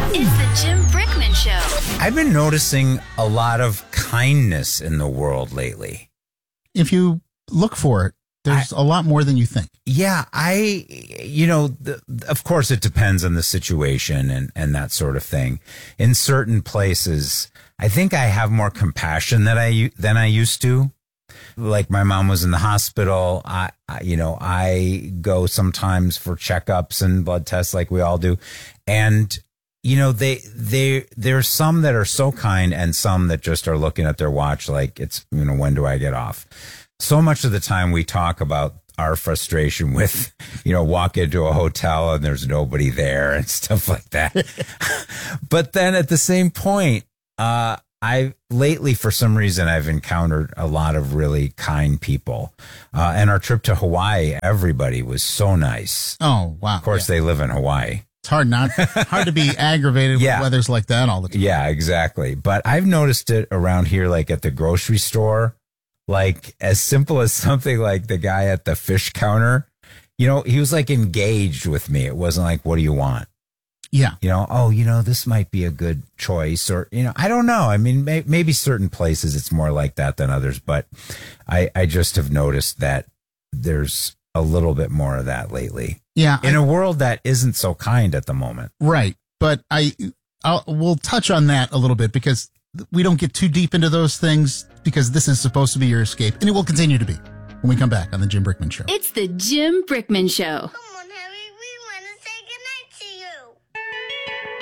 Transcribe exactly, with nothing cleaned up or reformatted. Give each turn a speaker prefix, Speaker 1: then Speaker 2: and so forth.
Speaker 1: It's the Jim Brickman Show.
Speaker 2: I've been noticing a lot of kindness in the world lately.
Speaker 3: If you look for it, there's I, a lot more than you think.
Speaker 2: Yeah, I, you know, the, of course it depends on the situation and, and that sort of thing. In certain places, I think I have more compassion than I, than I used to. Like my mom was in the hospital. I, I, you know, I go sometimes for checkups and blood tests like we all do. And, you know, they, they, there's some that are so kind and some that just are looking at their watch like it's, you know, when do I get off? So much of the time we talk about our frustration with, you know, walk into a hotel and there's nobody there and stuff like that. But then at the same point, uh, I lately, for some reason, I've encountered a lot of really kind people. Uh, and our trip to Hawaii, everybody was so nice.
Speaker 3: Oh, wow.
Speaker 2: Of course, yeah. They live in Hawaii.
Speaker 3: It's hard not hard to be aggravated
Speaker 2: yeah.
Speaker 3: with weathers like that all the time.
Speaker 2: Yeah, exactly. But I've noticed it around here, like at the grocery store, like as simple as something like the guy at the fish counter. You know, he was like engaged with me. It wasn't like, what do you want?
Speaker 3: Yeah.
Speaker 2: You know, oh, you know, this might be a good choice or, you know, I don't know. I mean, may, maybe certain places it's more like that than others, but I, I just have noticed that there's a little bit more of that lately.
Speaker 3: Yeah.
Speaker 2: In
Speaker 3: I,
Speaker 2: a world that isn't so kind at the moment.
Speaker 3: Right. But I, I'll, we'll touch on that a little bit because we don't get too deep into those things because this is supposed to be your escape and it will continue to be when we come back on the Jim Brickman Show.
Speaker 1: It's the Jim Brickman Show.